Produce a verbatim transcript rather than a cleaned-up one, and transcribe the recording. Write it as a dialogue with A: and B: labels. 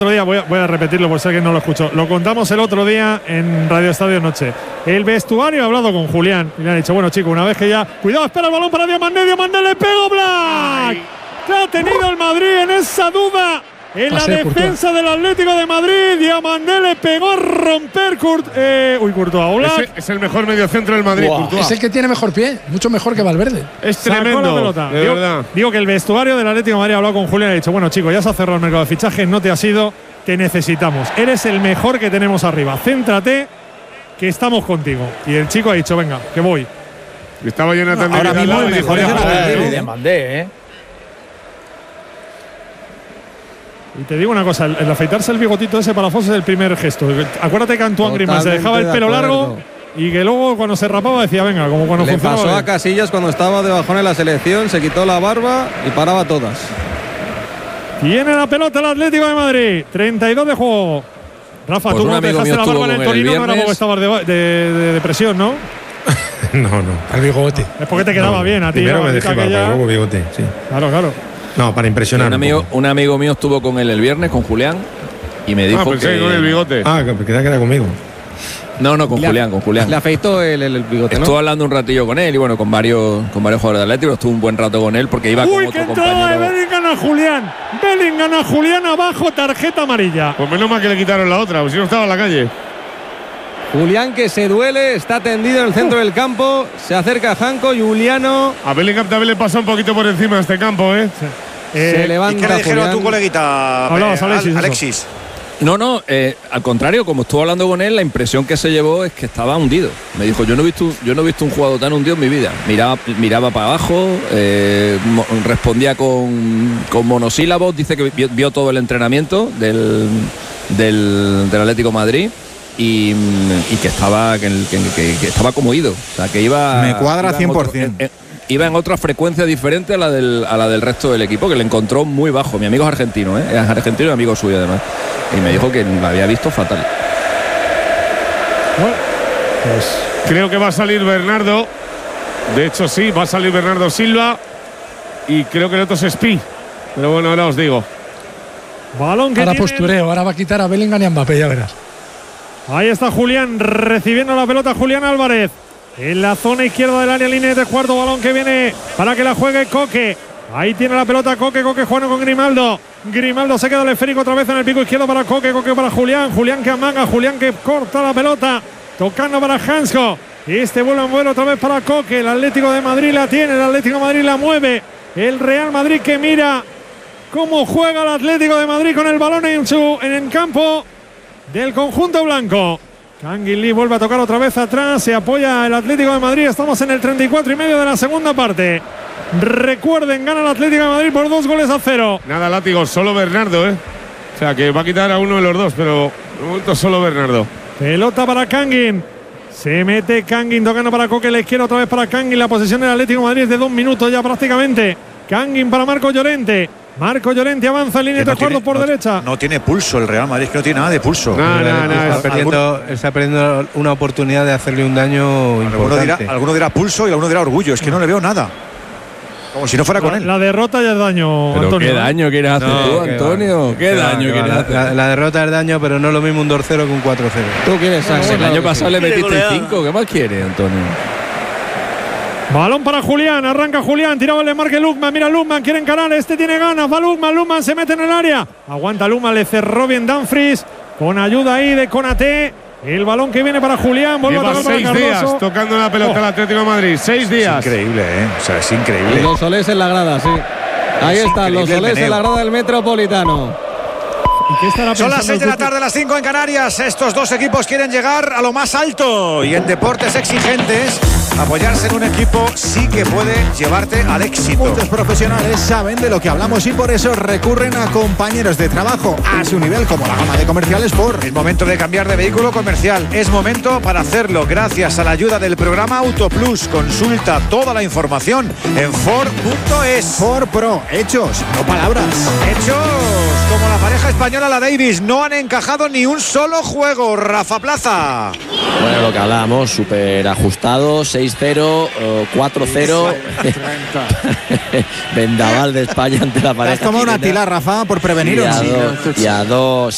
A: Día, voy, a, voy a repetirlo por si alguien no lo escuchó. Lo contamos el otro día en Radio Estadio Noche. El vestuario ha hablado con Julián y le ha dicho, bueno chicos, una vez que ya… Cuidado, espera el balón para Diamandé, Diamandé le pegó Black. ¿Qué ha tenido el Madrid en esa duda? En la defensa del Atlético de Madrid, Diamandé le pegó a romper Kurt, eh, uy, Courtois. Black.
B: Es, es el mejor mediocentro del Madrid.
C: Wow. Es el que tiene mejor pie, mucho mejor que Valverde.
B: Es tremendo, de
A: digo,
B: verdad.
A: Digo que el vestuario del Atlético de Madrid ha hablado con Julián y ha dicho, bueno chicos, ya se ha cerrado el mercado de fichajes, no te has ido, te necesitamos. Eres el mejor que tenemos arriba. Céntrate, que estamos contigo. Y el chico ha dicho, venga, que voy.
B: Estaba llena
D: no,
B: también.
D: Ahora mismo el mejor es el
C: Diamandé, ¿eh?
A: Y te digo una cosa, el, el afeitarse el bigotito ese para Fox es el primer gesto. Acuérdate que Antoine Griezmann se dejaba el pelo largo y que luego cuando se rapaba decía, venga, como cuando
E: Le
A: funcionaba.
E: pasó
A: bien.
E: a Casillas cuando estaba de bajón en la selección, se quitó la barba y paraba todas.
A: Tiene la pelota el Atlético de Madrid, treinta y dos de juego. Rafa,
F: Pues
A: tú no te dejaste la barba en el Torino, no era porque estabas de, de, de, de presión, ¿no?
G: No, no.
C: Al bigote.
A: Es porque te quedaba
G: no,
A: bien a ti.
G: Primero me dejé barba,
A: ya…
G: luego bigote, sí.
A: Claro, claro.
G: No, para impresionar.
F: Un amigo, un amigo mío estuvo con él el viernes, con Julián, y me dijo
B: ah,
F: que…
B: con el bigote.
G: Ah, que queda que era conmigo.
F: No, no, con
E: Le
F: Julián, con Julián.
E: Le afeitó el, el, el bigote, ¿no?
F: Estuve hablando un ratillo con él y bueno, con varios, con varios jugadores de Atlético. Estuve un buen rato con él porque iba
A: Uy,
F: con
A: que
F: otro
A: entrada de
F: compañero.
A: Bellingham a Julián. Bellingham a Julián abajo, tarjeta amarilla.
B: Pues menos mal que le quitaron la otra, pues si no estaba en la calle.
E: Julián que se duele, está tendido en el centro del campo, se acerca a Janko, Juliano.
B: A Bellingham también le pasa un poquito por encima de este campo, ¿eh?
A: Sí.
E: Se
A: Eh,
E: levanta
D: ¿Y qué le dijeron
E: Julián.
D: a tu coleguita,
A: Hablabas,
D: eh,
A: Alexis,
D: Alexis?
F: No, no, eh, al contrario, como estuve hablando con él, la impresión que se llevó es que estaba hundido. Me dijo, yo no he visto, yo no he visto un jugador tan hundido en mi vida. Miraba, miraba para abajo, eh, mo- respondía con, con monosílabos, dice que vio, vio todo el entrenamiento del, del, del Atlético Madrid. Y, y que estaba que, que, que, que estaba como ido, o sea que iba
D: Me cuadra
F: iba en
D: cien por
F: otro-
D: ciento.
F: en- en- iba en otra frecuencia diferente a la del a la del resto del equipo, que le encontró muy bajo. Mi amigo es argentino, ¿eh? Es argentino y amigo suyo además, y me dijo que lo había visto fatal.
A: Bueno, pues
B: Creo que va a salir Bernardo. De hecho, sí, va a salir Bernardo Silva. Y creo que el otro es Spi. Pero bueno, ahora os digo.
A: balón que
C: Ahora
A: tiene…
C: postureo, ahora va a quitar a Bellingham y a Mbappé, ya verás.
A: Ahí está Julián recibiendo la pelota, Julián Álvarez. En la zona izquierda del área, línea de tres cuartos, balón que viene para que la juegue Coque. Ahí tiene la pelota Coque, Coque jugando con Grimaldo. Grimaldo se queda el esférico otra vez en el pico izquierdo para Coque, Coque para Julián. Julián que amaga, Julián que corta la pelota. Tocando para Hansko. Este vuelo en vuelo otra vez para Coque. El Atlético de Madrid la tiene, el Atlético de Madrid la mueve. El Real Madrid que mira cómo juega el Atlético de Madrid con el balón en su en el campo del conjunto blanco. Kangin Lee vuelve a tocar otra vez atrás, se apoya el Atlético de Madrid. Estamos en el treinta y cuatro y medio de la segunda parte. Recuerden, gana el Atlético de Madrid por dos goles a cero.
B: Nada, látigo, solo Bernardo, ¿eh? O sea, que va a quitar a uno de los dos, pero de momento solo Bernardo.
A: Pelota para Kangin. Se mete Kangin tocando para Coque, la izquierda otra vez para Kangin. La posesión del Atlético de Madrid es de dos minutos ya prácticamente. Kangin para Marco Llorente. Marco Llorente avanza en línea de tres cuartos por
D: no,
A: derecha.
D: No tiene pulso el Real Madrid, que no tiene nada de pulso.
B: No, no, no.
G: Está perdiendo, está perdiendo una oportunidad de hacerle un daño
D: Alguno dirá,
G: importante.
D: alguno dirá pulso y alguno dirá orgullo. Es que no le veo nada. Como si no fuera con
A: La,
D: él.
A: la derrota ya es daño,
F: Pero
A: Antonio.
F: qué daño quieres hacer
G: No,
F: tú,
G: que
F: Antonio.
G: va,
F: Qué
G: que va,
F: daño
G: que va.
F: quieres
G: La,
F: hacer.
G: la- la derrota es daño, pero no es lo mismo un dos cero que un cuatro cero.
E: Tú quieres
F: Pues
E: sacar.
F: el año pasado le metiste
H: goleada.
F: cinco. ¿Qué más quieres, Antonio?
A: Balón para Julián, arranca Julián, tirado el desmarque Lukman, mira Lukman, quiere encarar, este tiene ganas, va Lukman, Lukman se mete en el área, aguanta Lukman, le cerró bien Dumfries, con ayuda ahí de Konaté, el balón que viene para Julián, vuelve
B: Lleva
A: a tocar para
B: seis
A: Cardoso.
B: días tocando la pelota
A: Oh.
B: al Atlético de Madrid. Seis
D: Es
B: días.
D: increíble, ¿eh? O sea, es increíble.
E: Los solés en la grada, sí. Ahí
D: Es
E: están los
D: increíble el
E: solés en
D: meneo.
E: la grada del Metropolitano.
A: ¿Y qué estará
D: Son las
A: pensando
D: seis de
A: el
D: la
A: Tutu?
D: tarde, las cinco en Canarias. Estos dos equipos quieren llegar a lo más alto. Y en deportes exigentes, apoyarse en un equipo sí que puede llevarte al éxito.
I: Muchos profesionales saben de lo que hablamos y por eso recurren a compañeros de trabajo a su nivel, como la gama de comerciales Ford.
D: Es momento de cambiar de vehículo comercial. Es momento para hacerlo gracias a la ayuda del programa Autoplus. Consulta toda la información en Ford punto es.
I: Ford Pro, hechos, no palabras.
D: Hechos como la pareja española, la Davis, no han encajado ni un solo juego. Rafa Plaza.
J: Bueno, lo que hablábamos, súper ajustado, seis cero, eh, cuatro cero. Vendaval de España ante la
I: Te
J: pareja.
I: has tomado una tila, Rafa, por
J: Y
I: preveniros.
J: a dos, y a dos,